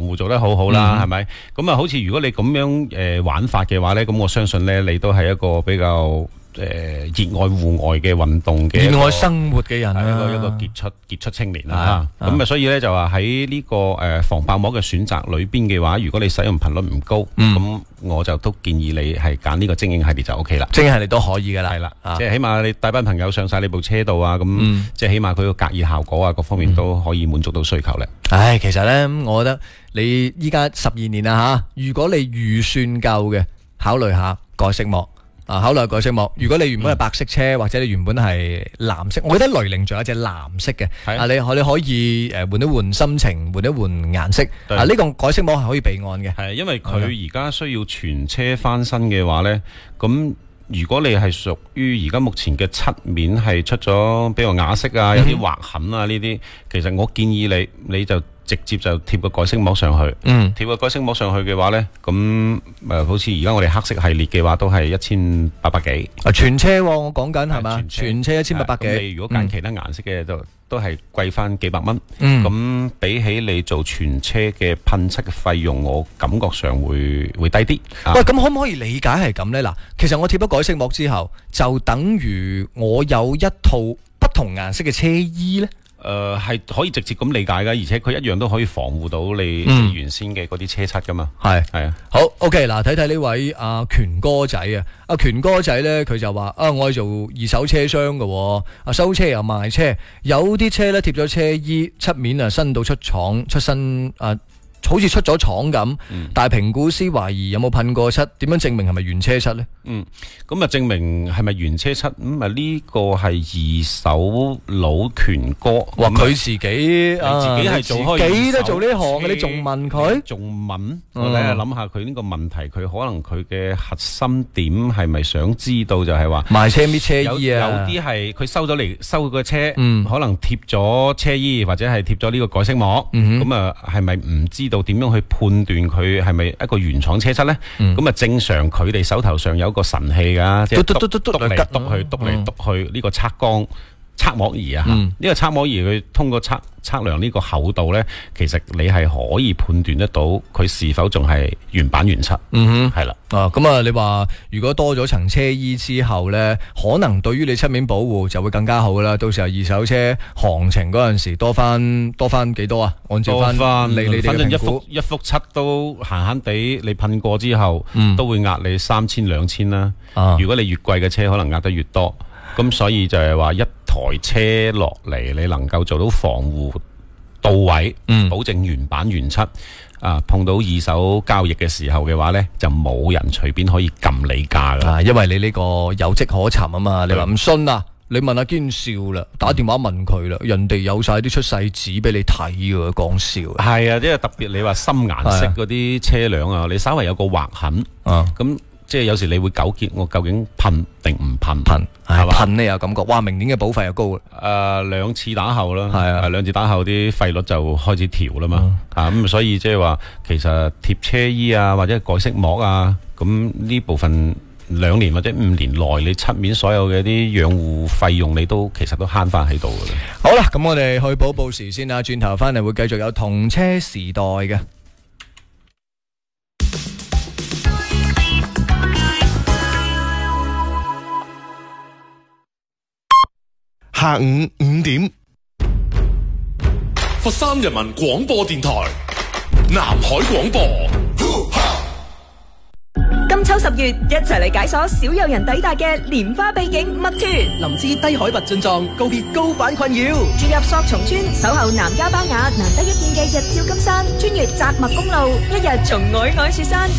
護做得好好啦，係咪？咁啊，好似如果你咁樣玩法嘅話咧，咁我相信咧，你都係一個比較熱愛戶外嘅運動嘅熱愛生活嘅人一個傑出青年啦。咁啊，所以咧就話喺呢個防爆膜嘅選擇裏邊嘅話，如果你使用頻率唔高，咁我就都建議你係揀呢個精英系列就 OK 啦。 精英系列都可以噶啦， 係啦，即係起碼你帶班朋友上晒你部車度啊，咁即係起碼佢個隔熱效果啊，各方面都可以滿足到需求咧。 唉，其實咧，我覺得你依家12年啦吓，如果你預算夠嘅，考慮下改色膜。考慮改色膜。如果你原本係白色車，或者你原本係藍色，我覺得雷凌仲有一隻藍色嘅，你可以換一換心情，換一換顏色。呢個改色膜係可以備案嘅。 係因為佢而家需要全車翻新嘅話呢，咁如果你係屬於而家目前嘅漆面係出咗比較啞色啊，有啲劃痕啊呢啲，其實我建議你就直接就貼個改色膜上去，貼個改色膜上去嘅話呢，咁好似而家我哋黑色系列嘅話都係1800幾。 全車我講緊係嘛？全車1800幾。 你如果揀其他顏色嘅都係貴翻幾百蚊。咁比起你做全車嘅噴漆嘅費用，我感覺上會低啲。 喂，咁可唔可以理解係咁呢？嗱，其實我貼咗改色膜之後，就等於我有一套不同顏色嘅車衣呢？ 係可以直接咁理解噶，而且佢一樣都可以防護到你原先嘅嗰啲車漆噶嘛。係啊， 好 OK 嗱，睇睇呢位阿權哥仔啊，阿權哥仔咧佢就話我係做二手車商嘅，收車又賣車，有啲車咧貼咗車衣，漆面啊新到出廠出身好似出咗廠咁，但係評估師懷疑有冇噴過漆，點樣證明係咪原車漆呢？ 咁啊證明係咪原車漆？呢個係二手佬權哥， 哇佢自己係做開， 自己都做呢行嘅，你仲問佢？ 仲問？我諗下佢呢個問題，佢可能佢嘅核心點係咪想知道就係話賣車搣車衣啊？ 有啲係佢收個車，可能貼咗車衣或者係貼咗呢個改色膜，咁啊係咪唔知道點樣去判斷佢係咪一個原廠車漆呢？咁啊正常佢哋手頭上有一個神器噶，即係篤嚟篤去呢個測光測膜儀啊。呢個測膜儀佢通過測量呢個厚度呢，其實你係可以判斷得到佢是否仲係原版原漆。係啦。 咁啊，你話如果多咗層車衣之後呢，可能對於你漆面保護就會更加好啦。到時候二手車行情嗰陣時多翻幾多啊？按照翻你哋嘅評估， 一幅漆都閒閒地，你噴過之後，都會壓你3000、2000啦。如果你越貴嘅車，可能壓得越多。咁所以就係話一台車落嚟，你能夠做到防護到位，保證原版原漆。碰到二手交易嘅時候嘅話呢，就冇人隨便可以撳你價噶。 因為你呢個有跡可尋啊嘛。你話唔信啊？你問阿堅少啦，打電話問佢啦，人哋有晒啲出世紙俾你睇㗎，講笑。係啊，即係特別你話深顏色嗰啲車輛啊，你稍微有個劃痕，咁即係有時你會糾結，我究竟噴定唔噴？ 噴你有感覺，哇！明年嘅保費又高啦。 2次打後啦，2次打後啲費率就開始調啦嘛。咁所以即係話，其實貼車衣啊，或者改色膜啊，咁呢部分2年或者5年內，你漆面所有嘅啲養護費用，你都其實都慳翻喺度噶啦。 好啦，咁我哋去報時先啦，轉頭翻嚟會繼續有同車時代嘅。 下午5點， 佛山人民廣播電台南海廣播。 金秋10月，一齊嚟解鎖少有人抵達嘅蓮花秘境密團。 林芝低海拔進藏，告別高反困擾。 住入索松村，守候南迦巴雅難得一見嘅日照金山，穿越扎麥公路，一日從皚皚雪山